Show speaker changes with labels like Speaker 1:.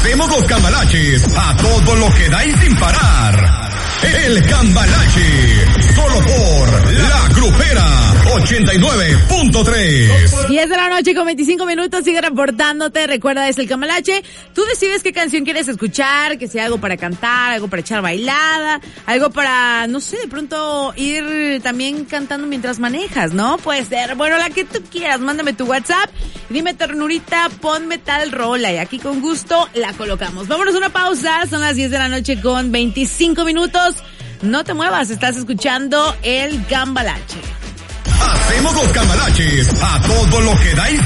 Speaker 1: Hacemos los cambalaches a todo lo que da y sin parar. El Cambalache, solo por La Grupera 89.3.
Speaker 2: 10 de la noche con 25 minutos, sigue reportándote. Recuerda, es el Cambalache. Tú decides qué canción quieres escuchar, que sea algo para cantar, algo para echar bailada, algo para, no sé, de pronto ir también cantando mientras manejas, ¿no? Puede ser, bueno, la que tú quieras. Mándame tu WhatsApp, dime ternurita, ponme tal rola y aquí con gusto la colocamos. Vámonos a una pausa, son las 10 de la noche con 25 minutos. No te muevas, estás escuchando el Cambalache.
Speaker 1: Hacemos los cambalaches a todo lo que da y